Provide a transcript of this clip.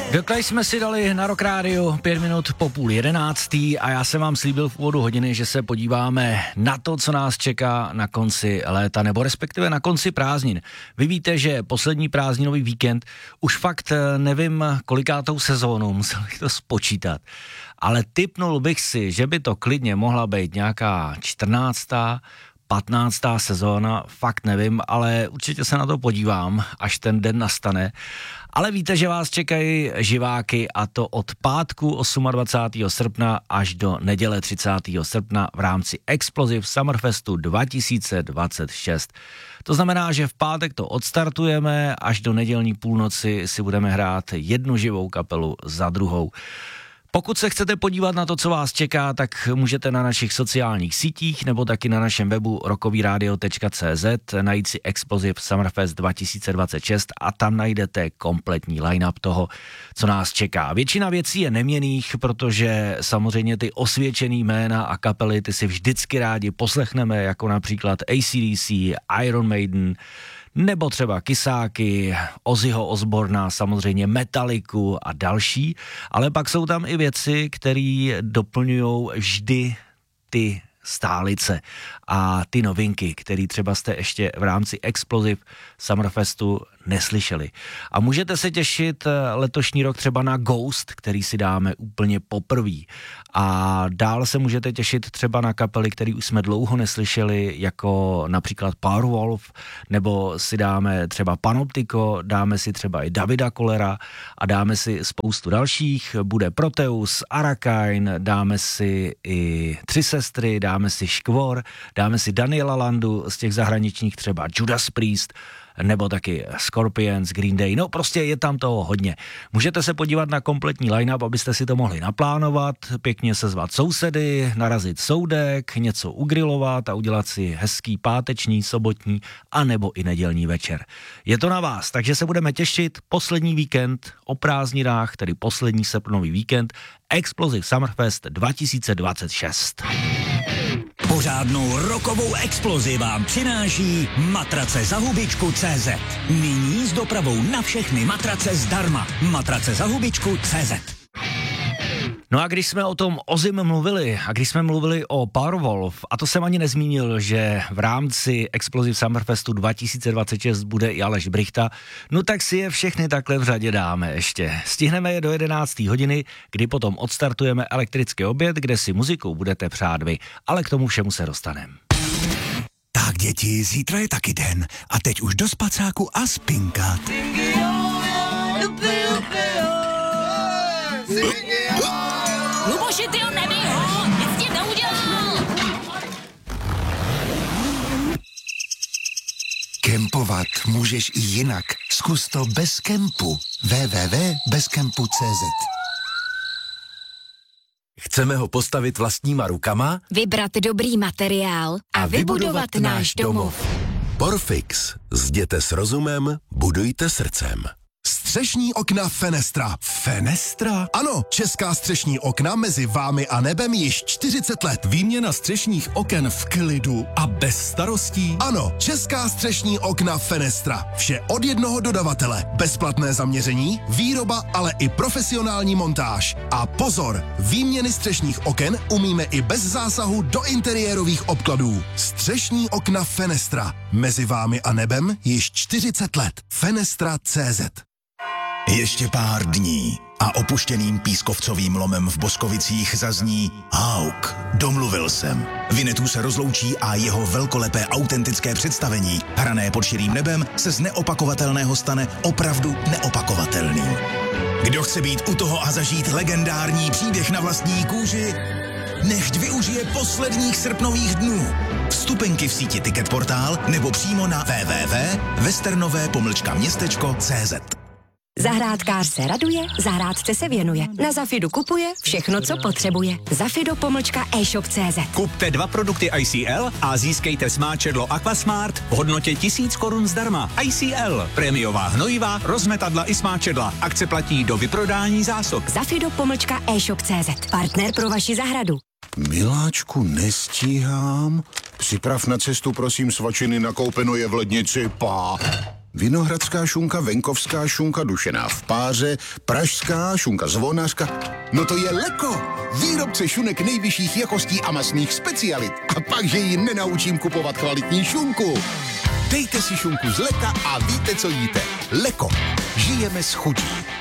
Dokles jsme si dali na Rock Radio 5 minut po 10:30 a já jsem vám slíbil v úvodu hodiny, že se podíváme na to, co nás čeká na konci léta, nebo respektive na konci prázdnin. Vy víte, že poslední prázdninový víkend už fakt nevím, kolikátou sezónu, musel bych to spočítat, ale tipnul bych si, že by to klidně mohla být nějaká 14., 15. sezóna, fakt nevím, ale určitě se na to podívám, až ten den nastane. Ale víte, že vás čekají živáky, a to od pátku 28. srpna až do neděle 30. srpna v rámci Explosive Summerfestu 2026. To znamená, že v pátek to odstartujeme, až do nedělní půlnoci si budeme hrát jednu živou kapelu za druhou. Pokud se chcete podívat na to, co vás čeká, tak můžete na našich sociálních sítích nebo taky na našem webu rockovyradio.cz najít si Explosive Summerfest 2026 a tam najdete kompletní line-up toho, co nás čeká. Většina věcí je neměnných, protože samozřejmě ty osvědčený jména a kapely ty si vždycky rádi poslechneme, jako například AC/DC, Iron Maiden, nebo třeba Kysáky, Ozzyho Osborna, samozřejmě Metalliku a další, ale pak jsou tam i věci, které doplňují vždy ty stálice a ty novinky, které třeba jste ještě v rámci Explosive Summerfestu neslyšeli. A můžete se těšit letošní rok třeba na Ghost, který si dáme úplně poprvé. A dál se můžete těšit třeba na kapely, které už jsme dlouho neslyšeli, jako například Powerwolf, nebo si dáme třeba Panoptico, dáme si třeba i Davida Kollera a dáme si spoustu dalších. Bude Proteus, Arakain, dáme si i Tři sestry, dáme si Škvor, dáme si Daniela Landu z těch zahraničních, třeba Judas Priest, nebo taky Scorpions, Green Day, no prostě je tam toho hodně. Můžete se podívat na kompletní line-up, abyste si to mohli naplánovat, pěkně sezvat sousedy, narazit soudek, něco ugrilovat a udělat si hezký páteční, sobotní a nebo i nedělní večer. Je to na vás, takže se budeme těšit poslední víkend o prázdninách, tedy poslední srpnový víkend, Explosive Summerfest 2026. Pořádnou rokovou explozi vám přináší matrace za hubičku.cz. Nyní s dopravou na všechny matrace zdarma. Matrace za hubičku.cz. No a když jsme o tom Ozzym mluvili a když jsme mluvili o Powerwolf, a to jsem ani nezmínil, že v rámci Explosive Summerfestu 2026 bude i Aleš Brychta, no tak si je všechny takhle v řadě dáme ještě. Stihneme je do 11. hodiny, kdy potom odstartujeme elektrický oběd, kde si muzikou budete přát vy, ale k tomu všemu se dostaneme. Tak děti, zítra je taky den a teď už do spacáku a spinkat. Luboši, ty ho nebij ho, nic tím neudělal. Kempovat můžeš i jinak. Zkus to bez kempu. www.bezkempu.cz. Chceme ho postavit vlastníma rukama? Vybrat dobrý materiál a vybudovat náš domov. Porfix. Zděte s rozumem, budujte srdcem. Střešní okna Fenestra. Fenestra? Ano, česká střešní okna mezi vámi a nebem již 40 let. Výměna střešních oken v klidu a bez starostí. Ano, česká střešní okna Fenestra. Vše od jednoho dodavatele. Bezplatné zaměření, výroba, ale i profesionální montáž. A pozor, výměny střešních oken umíme i bez zásahu do interiérových obkladů. Střešní okna Fenestra. Mezi vámi a nebem již 40 let. Fenestra.cz. Ještě pár dní a opuštěným pískovcovým lomem v Boskovicích zazní Hauk, domluvil jsem. Vinetů se rozloučí a jeho velkolepé autentické představení, hrané pod širým nebem, se z neopakovatelného stane opravdu neopakovatelným. Kdo chce být u toho a zažít legendární příběh na vlastní kůži, nechť využije posledních srpnových dnů. Vstupenky v síti Ticketportál nebo přímo na www.westernové-městečko.cz. Zahrádkář se raduje, zahrádce se věnuje. Na Zafidu kupuje všechno, co potřebuje. Zafido-e-shop.cz. Kupte 2 produkty ICL a získejte smáčedlo Aquasmart v hodnotě 1000 korun zdarma. ICL, prémiová hnojiva, rozmetadla i smáčedla. Akce platí do vyprodání zásob. Zafido-e-shop.cz. Partner pro vaši zahradu. Miláčku, nestíhám. Připrav na cestu, prosím, svačiny, nakoupeno je v lednici, Vinohradská šunka, venkovská šunka, dušená v páře, pražská šunka zvonařka. No to je Leko, výrobce šunek nejvyšších jakostí a masných specialit. A pak, že ji nenaučím kupovat kvalitní šunku. Dejte si šunku z Leka a víte, co jíte. Leko. Žijeme s chutí.